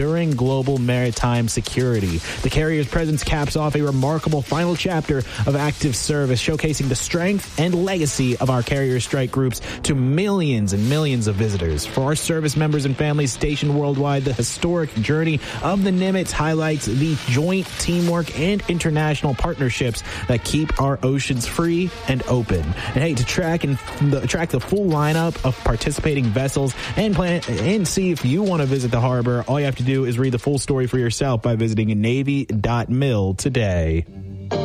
enduring global maritime security. The carrier's presence caps off a remarkable final chapter of active service, showcasing the strength and legacy of our carrier strike groups to millions and millions of visitors. For our service members and families stationed worldwide, the historic journey of the Nimitz highlights the joint teamwork and international partnerships that keep our oceans free and open. And hey, to track the full lineup of participating vessels and see if you want to visit the harbor, all you have to do is read the full story for yourself by visiting Navy.mil today.